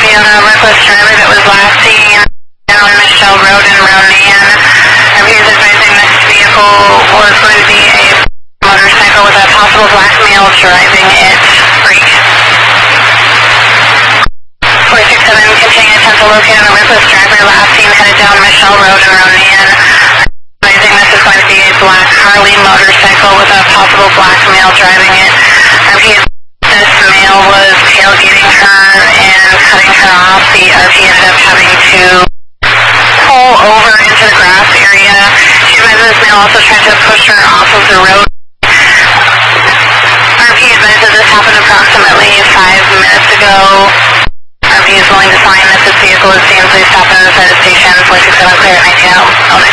copy on a reckless driver that was last seen down Michelle Road in Ronan. He is advising this vehicle was going to be a motorcycle with a possible black male driving it. Break. 467, continue attempt to locate on a reckless driver last seen headed down Michelle Road in Ronan. Advising this is going to be a black Harley motorcycle with a possible black male driving it. This male was tailgating her and cutting her off. The RP ended up having to pull over into the grass area. She advised this male also tried to push her off of the road. RP advised that this happened approximately 5 minutes ago. RP is willing to sign that this vehicle is seen. Please stop inside the station. 467 clear at 19.